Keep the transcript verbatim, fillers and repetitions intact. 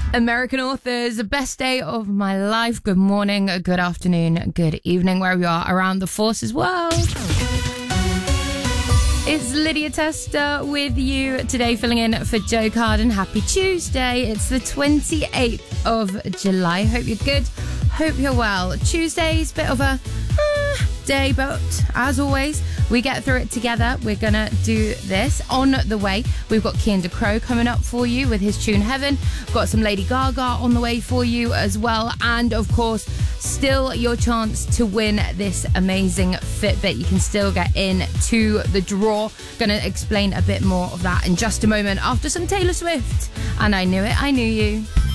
American Authors, the best day of my life. Good morning, good afternoon, good evening, wherever you are around the Forces world. It's Lydia Tester with you today, filling in for Joe Carden. Happy Tuesday. It's the twenty-eighth of July. Hope you're good. Hope you're well. Tuesday's a bit of a uh, day, but as always, we get through it together. We're going to do this. On the way, we've got Kian DeCrow coming up for you with his tune Heaven. We've got some Lady Gaga on the way for you as well. And of course, still your chance to win this amazing Fitbit. You can still get in to the draw. Going to explain a bit more of that in just a moment after some Taylor Swift. And I knew it, I knew you.